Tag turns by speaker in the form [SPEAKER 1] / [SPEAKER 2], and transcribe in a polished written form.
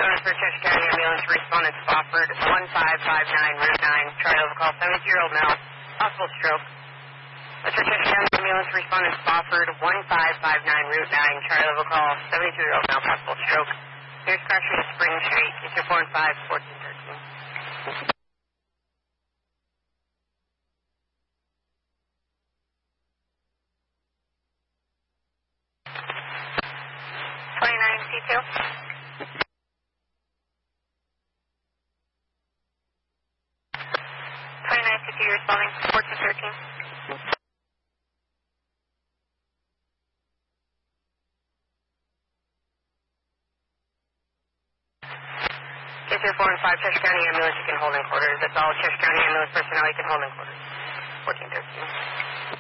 [SPEAKER 1] Bonus for Cheshire County Ambulance, respondent Spofford, 1559, Route 9. Charlie Level call, 72-year-old male, possible stroke. That's for Cheshire County Ambulance, respondent Spofford, 1559, Route 9. Charlie Level call, 72-year-old male, possible stroke. Here's crashing at Spring Street, it's your 4 and 5, 1413. 29C2. 29C2, you're responding, 1413. Get your 4 and 5 Cheshire County Ambulance, you can hold in quarters. That's all Cheshire County Ambulance personnel you can hold in quarters. 1413.